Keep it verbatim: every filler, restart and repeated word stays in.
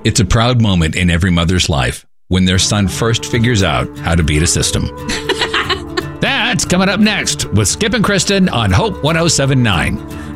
It's a proud moment in every mother's life when their son first figures out how to beat a system. That's coming up next with Skip and Kristen on Hope one oh seven point nine.